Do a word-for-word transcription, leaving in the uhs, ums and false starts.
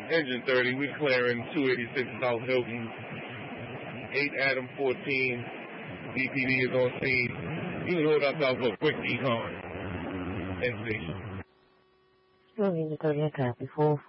Engine thirty, we're clearing two eighty-six South Hilton, eight Adam fourteen, D P D is on scene. You can hold ourselves for a quick decon. End station. Still Engine thirty, I copy. four